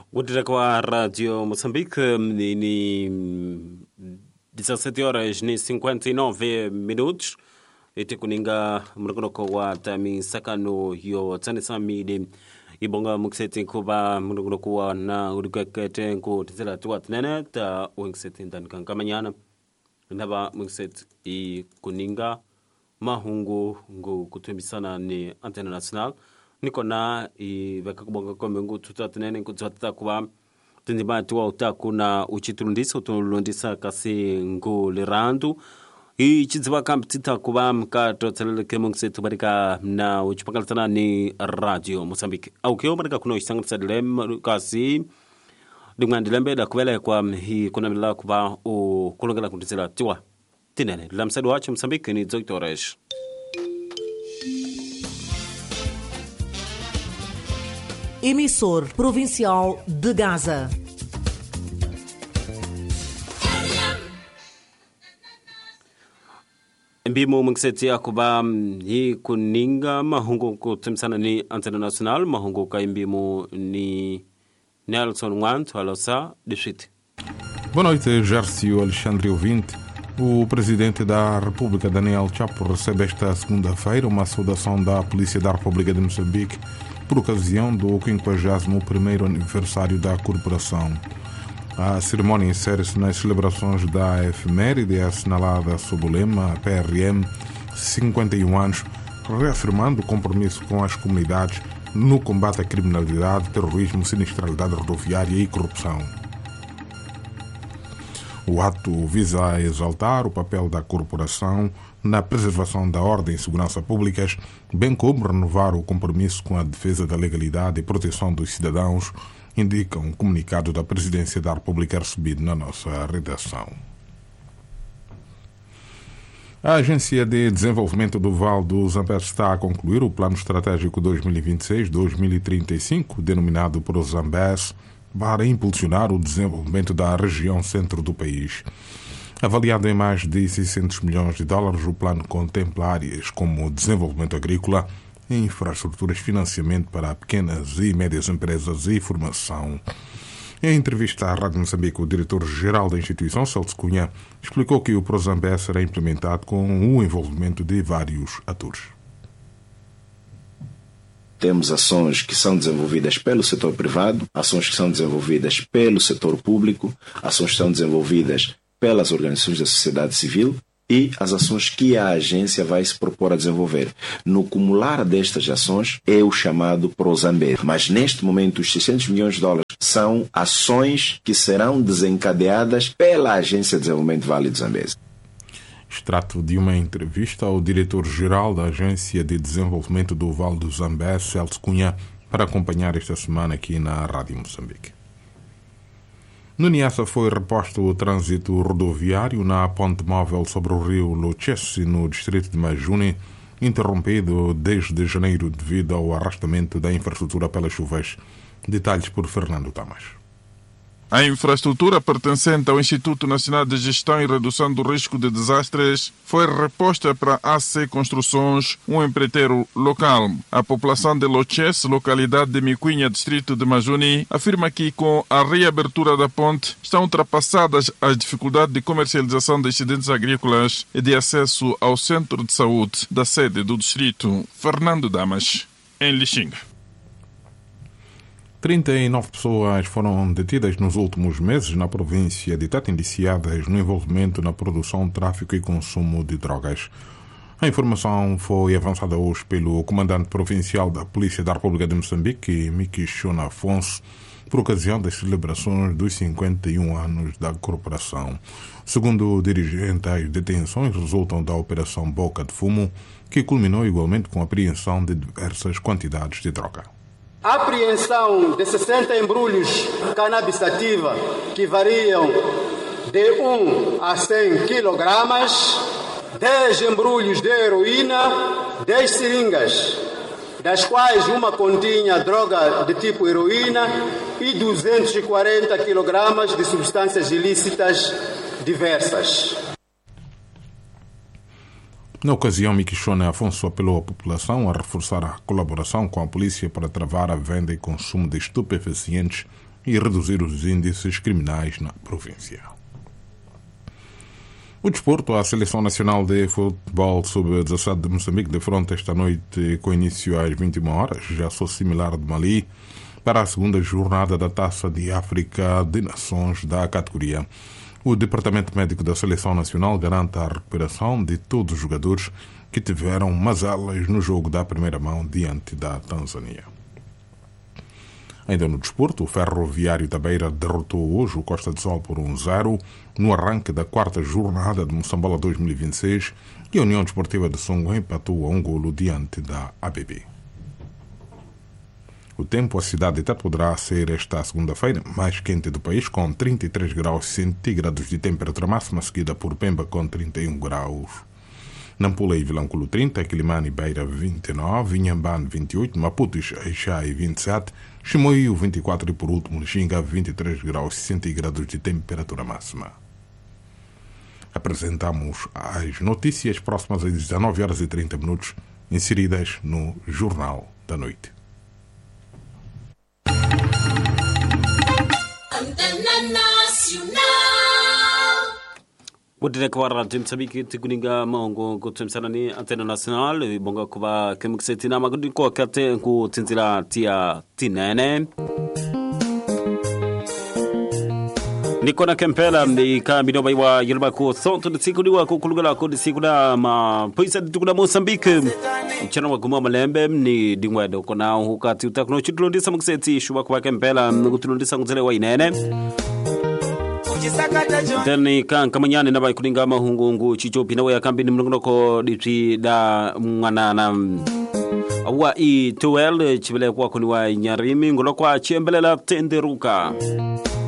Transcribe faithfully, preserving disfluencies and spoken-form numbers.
Kutira kwa Radio Moçambique ni dezessete horas ni cinquenta e nove minutos. Ite kuninga mrukonoko wa tami sakano yo tsanisa midi ibonga mukseti kuba mrukonoko wa na urukakete nku tizela tuwat nene ta wingseti ndan kankamanyana naba mukseti i kuninga mahungu ngu kutumbisana ni Antena Nacional niko na i veka kubonga kome ngu tutatnene nku tutatata kuba tindibati wa utaku na uchitulundisa utulundisa kasi ngu lirandu i chidziwa kamptita kuba mkato tsaleleke mungsetu barika na uchipakalitana ni Radio Moçambique au kio barika kuno isangisa dilem kasi dumwandilembe da kubele kwa hi kuna mila kuba u kulongela kundisela tiwa tinene lamsadu wache Moçambique ni Zoitoresh. Emissor Provincial de Gaza. Mbimo mungsetia kuba hi kuninga mahungu kutimsana ni Antena Nacional mahungu ka mbimo ni Nelson Wanto alosa de suite. Boa noite, Gércio Alexandre Ouvinte. O presidente da República, Daniel Chapo, recebe esta segunda-feira uma saudação da Polícia da República de Moçambique por ocasião do quinquagésimo primeiro aniversário da corporação. A cerimónia insere-se nas celebrações da efeméride assinalada sob o lema P R M cinquenta e um anos, reafirmando o compromisso com as comunidades no combate à criminalidade, terrorismo, sinistralidade rodoviária e corrupção. O ato visa exaltar o papel da corporação na preservação da ordem e segurança públicas, bem como renovar o compromisso com a defesa da legalidade e proteção dos cidadãos, indica um comunicado da Presidência da República recebido na nossa redação. A Agência de Desenvolvimento do Vale do Zambeze está a concluir o Plano Estratégico dois mil e vinte e seis a dois mil e trinta e cinco, denominado por Zambeze, para impulsionar o desenvolvimento da região centro do país. Avaliado em mais de seiscentos milhões de dólares, o plano contempla áreas como desenvolvimento agrícola, infraestruturas, financiamento para pequenas e médias empresas e formação. Em entrevista à Rádio Moçambique, o diretor-geral da instituição, Celso Cunha, explicou que o ProZambeze será implementado com o envolvimento de vários atores. Temos ações que são desenvolvidas pelo setor privado, ações que são desenvolvidas pelo setor público, ações que são desenvolvidas pelas organizações da sociedade civil e as ações que a agência vai se propor a desenvolver. No cumular destas ações é o chamado ProZambeze. Mas neste momento os seiscentos milhões de dólares são ações que serão desencadeadas pela Agência de Desenvolvimento Vale do Zambeze. Extrato de uma entrevista ao diretor-geral da Agência de Desenvolvimento do Vale do Zambeze, Celso Cunha, para acompanhar esta semana aqui na Rádio Moçambique. No Niassa foi reposto o trânsito rodoviário na ponte móvel sobre o rio Luchesi, no distrito de Majuni, interrompido desde janeiro devido ao arrastamento da infraestrutura pelas chuvas. Detalhes por Fernando Tamas. A infraestrutura pertencente ao Instituto Nacional de Gestão e Redução do Risco de Desastres foi reposta para A C Construções, um empreiteiro local. A população de Loches, localidade de Miquinha, distrito de Majuni, afirma que com a reabertura da ponte estão ultrapassadas as dificuldades de comercialização de excedentes agrícolas e de acesso ao centro de saúde da sede do distrito. Fernando Damas, em Lixinga. trinta e nove pessoas foram detidas nos últimos meses na província de Tete, indiciadas no envolvimento na produção, tráfico e consumo de drogas. A informação foi avançada hoje pelo comandante provincial da Polícia da República de Moçambique, Mikishona Afonso, por ocasião das celebrações dos cinquenta e um anos da corporação. Segundo o dirigente, as detenções resultam da Operação Boca de Fumo, que culminou igualmente com a apreensão de diversas quantidades de droga. A apreensão de sessenta embrulhos de cannabis sativa que variam de um a cem quilogramas, dez embrulhos de heroína, dez seringas, das quais uma continha droga de tipo heroína e duzentos e quarenta quilogramas de substâncias ilícitas diversas. Na ocasião, Mikishona Afonso apelou à população a reforçar a colaboração com a polícia para travar a venda e consumo de estupefacientes e reduzir os índices criminais na província. O desporto, a Seleção Nacional de Futebol sub dezassete de Moçambique defronta esta noite com início às vinte e uma horas, já sou similar de Mali, para a segunda jornada da Taça de África de Nações da categoria. O Departamento Médico da Seleção Nacional garante a recuperação de todos os jogadores que tiveram mazelas no jogo da primeira mão diante da Tanzânia. Ainda no desporto, o Ferroviário da Beira derrotou hoje o Costa de Sol por um zero no arranque da quarta jornada de Moçambola dois mil e vinte e seis e a União Desportiva de Songo empatou a um golo diante da A B B. O tempo, a cidade até poderá ser esta segunda-feira mais quente do país, com trinta e três graus centígrados de temperatura máxima, seguida por Pemba com trinta e um graus. Nampula e Vilanculo trinta, Quilimane e Beira vinte e nove, Inhambane vinte e oito, Maputo e Xai vinte e sete, Chimoio vinte e quatro e por último Lixinga vinte e três graus centígrados de temperatura máxima. Apresentamos as notícias próximas às dezenove horas e trinta minutos, inseridas no Jornal da Noite. Antena Nacional. Wadina kwa radio Msambiki tikuninga maongo kutemsana ni Antena Nacional bonga kuba kemuksetina magudi kwa kate kutinzila tia tinene Nikona Kempela ni kambi no wa yelba ko sonto de siku diwa ko kulugala ko de siku da ma poisa de tukuna Mozambique mchana wa guma malembe ni dingwa do kona hukati utakno chitulondisa mukseti shuba kwa Kempela ngutulondisa nguzele wa inene Teni kan kamanyane na bai kuninga mahungungu chichopi na ya kambi ni mnonoko ditri da mwanana awa i tuel chibele kwa kuniwa nyarimi ngolo kwa chembele la tenderuka